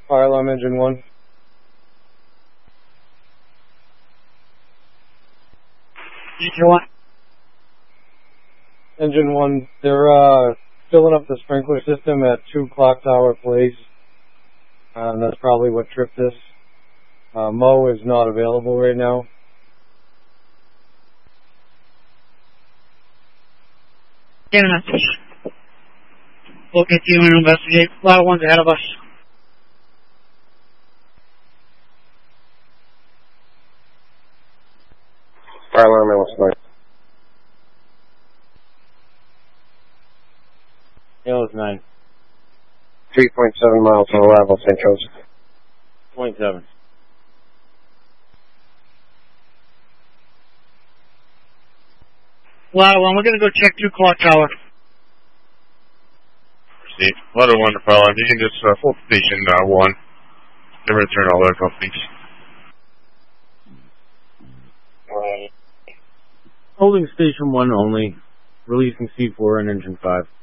Fire alarm engine 1. Engine 1. Engine 1, they're filling up the sprinkler system at 2 Clock Tower Place. And that's probably what tripped this. Mo is not available right now. Get a message. We'll continue to investigate. A lot of ones ahead of us. Fire alarm Alice 9. Alice 9. 3.7 miles on arrival, St. Joseph. 27. Lot of one, we're going to go check 2 Clock Tower. Steve, Letter 1 to fire alarm. You can just hold station 1 and return all other companies. Holding station 1 only. Releasing C4 and engine 5.